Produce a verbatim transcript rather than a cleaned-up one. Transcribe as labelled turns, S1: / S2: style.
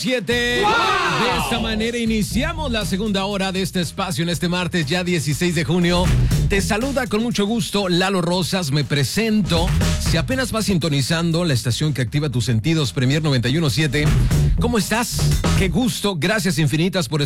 S1: siete. ¡Wow! De esta manera iniciamos la segunda hora de este espacio en este martes, ya dieciséis de junio. Te saluda con mucho gusto Lalo Rosas, me presento. Si apenas vas sintonizando la estación que activa tus sentidos, Premier noventa y uno punto siete, ¿cómo estás? Qué gusto, gracias infinitas por